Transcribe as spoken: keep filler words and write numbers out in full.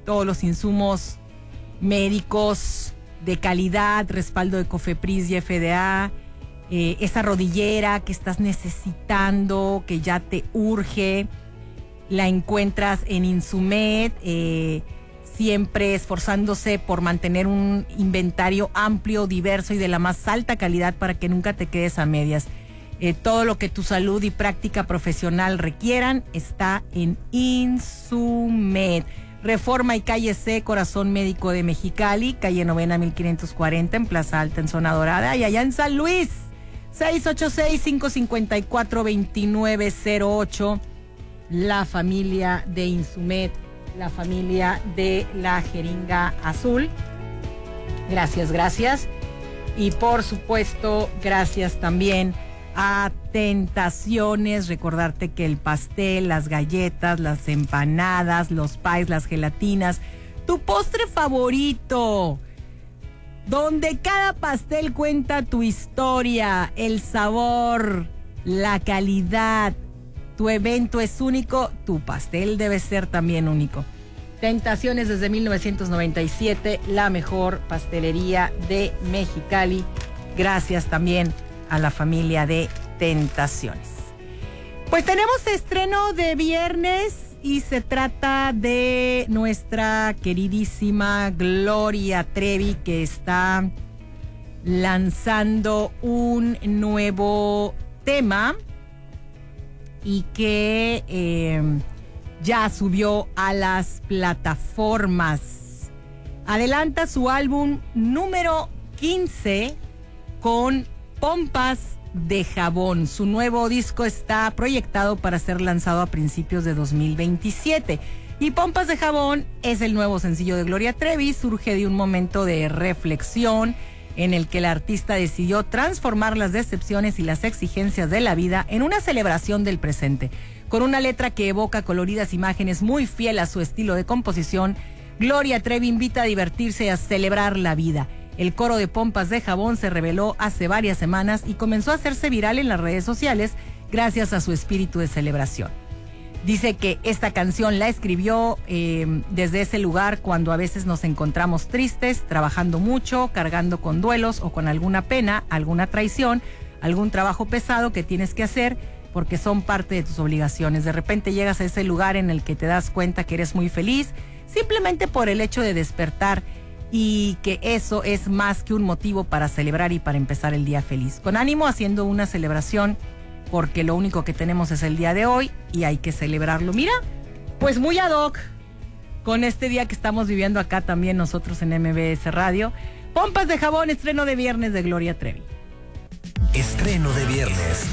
todos los insumos médicos de calidad, respaldo de COFEPRIS y F D A, eh, esa rodillera que estás necesitando, que ya te urge, la encuentras en Insumed, eh, siempre esforzándose por mantener un inventario amplio, diverso y de la más alta calidad para que nunca te quedes a medias. Eh, todo lo que tu salud y práctica profesional requieran está en Insumed. Reforma y Calle C, Corazón Médico de Mexicali, calle Novena mil quinientos cuarenta en Plaza Alta en Zona Dorada, y allá en San Luis, seis ocho seis, cinco cinco cuatro, dos nueve cero ocho, la familia de Insumed, la familia de la Jeringa Azul. Gracias, gracias. Y por supuesto, gracias también a Tentaciones. Recordarte que el pastel, las galletas, las empanadas, los pies, las gelatinas, tu postre favorito, donde cada pastel cuenta tu historia, el sabor, la calidad. Tu evento es único, tu pastel debe ser también único. Tentaciones desde mil novecientos noventa y siete, la mejor pastelería de Mexicali. Gracias también a la familia de Tentaciones. Pues tenemos estreno de viernes y se trata de nuestra queridísima Gloria Trevi, que está lanzando un nuevo tema y que eh, ya subió a las plataformas. Adelanta su álbum número quince con Pompas de Jabón. Su nuevo disco está proyectado para ser lanzado a principios de dos mil veintisiete. Y Pompas de Jabón es el nuevo sencillo de Gloria Trevi. Surge de un momento de reflexión en el que el artista decidió transformar las decepciones y las exigencias de la vida en una celebración del presente. Con una letra que evoca coloridas imágenes muy fiel a su estilo de composición, Gloria Trevi invita a divertirse y a celebrar la vida. El coro de Pompas de Jabón se reveló hace varias semanas y comenzó a hacerse viral en las redes sociales gracias a su espíritu de celebración. Dice que esta canción la escribió eh, desde ese lugar cuando a veces nos encontramos tristes, trabajando mucho, cargando con duelos o con alguna pena, alguna traición, algún trabajo pesado que tienes que hacer porque son parte de tus obligaciones. De repente llegas a ese lugar en el que te das cuenta que eres muy feliz simplemente por el hecho de despertar, y que eso es más que un motivo para celebrar y para empezar el día feliz. Con ánimo, haciendo una celebración, porque lo único que tenemos es el día de hoy y hay que celebrarlo. Mira, pues muy ad hoc con este día que estamos viviendo acá también nosotros en M B S Radio. Pompas de Jabón, estreno de viernes de Gloria Trevi. Estreno de viernes.